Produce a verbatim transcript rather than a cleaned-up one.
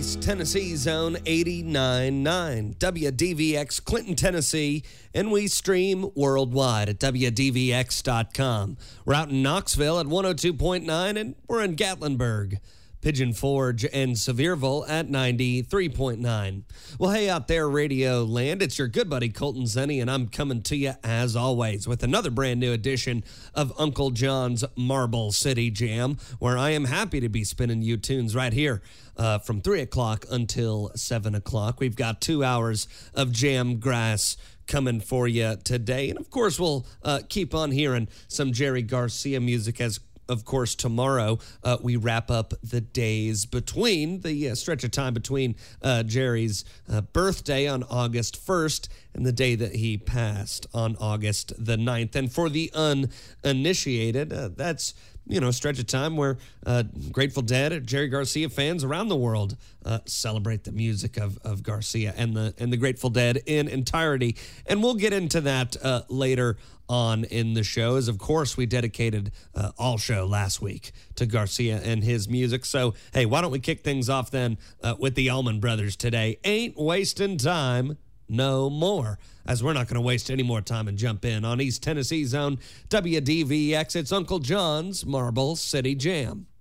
East Tennessee Zone eighty-nine point nine, W D V X Clinton, Tennessee, and we stream worldwide at W D V X dot com. We're out in Knoxville at one oh two point nine, and we're in Gatlinburg, Pigeon Forge, and Sevierville at ninety-three point nine. Well, hey, out there, Radio Land, it's your good buddy Colton Zenny, and I'm coming to you, as always, with another brand new edition of Uncle John's Marble City Jam, where I am happy to be spinning you tunes right here uh, from three o'clock until seven o'clock. We've got two hours of jam grass coming for you today, and of course, we'll uh, keep on hearing some Jerry Garcia music as Of course, tomorrow uh, we wrap up the days between, the uh, stretch of time between uh, Jerry's uh, birthday on August first and the day that he passed on August the ninth. And for the uninitiated, uh, that's, you know, a stretch of time where uh, Grateful Dead, Jerry Garcia fans around the world uh, celebrate the music of, of Garcia and the and the Grateful Dead in entirety. And we'll get into that uh, later on in the show, as of course we dedicated uh, all show last week to Garcia and his music. So, hey, why don't we kick things off then uh, with the Allman Brothers today? Ain't wasting time no more, as we're not going to waste any more time and jump in on East Tennessee Zone W D V X. It's Uncle John's Marble City Jam.